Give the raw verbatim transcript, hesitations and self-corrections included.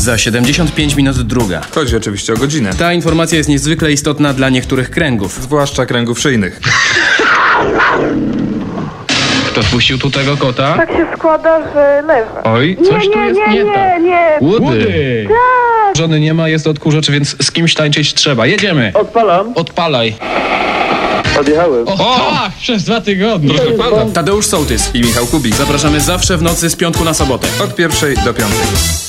Za siedemdziesiąt pięć minut druga. Chodzi oczywiście o godzinę. Ta informacja jest niezwykle istotna dla niektórych kręgów. Zwłaszcza kręgów szyjnych. Kto spuścił tu tego kota? Tak się składa, że lewy. Oj, Nie, coś tu nie, jest nie, nie nie, tak. nie. Łudy! Żony nie ma, jest odkurzacz, więc z kimś tańczyć trzeba. Jedziemy! Odpalam. Odpalaj. Odjechałem. O, tak, przez dwa tygodnie. Proszę pana. Tadeusz Sołtys I Michał Kubik. Zapraszamy zawsze w nocy z piątku na sobotę. Od pierwszej do piątej.